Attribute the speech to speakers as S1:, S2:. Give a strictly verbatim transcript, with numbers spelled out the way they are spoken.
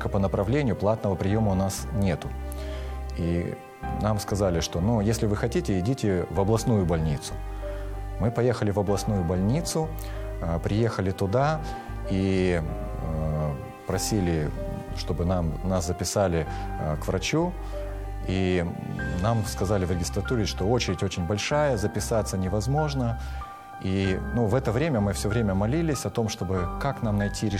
S1: только по направлению, платного приема у нас нету. И нам сказали, что, ну, если вы хотите, идите в областную больницу. Мы поехали в областную больницу, э, приехали туда и э, просили, чтобы нам, нас записали э, к врачу. И нам сказали в регистратуре, что очередь очень большая, записаться невозможно. И ну, в это время мы все время молились о том, чтобы как нам найти решение.